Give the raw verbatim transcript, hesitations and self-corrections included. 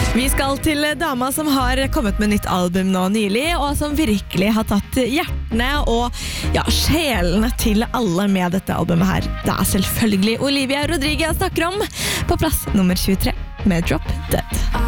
Vi skal til dama som har kommet med nytt album nå nylig, og som virkelig har tatt hjertene og ja, sjelene til alle med dette albumet her. Det er selvfølgelig Olivia Rodrigo jeg snakker om, på plass nummer tjuetre med Drop Dead.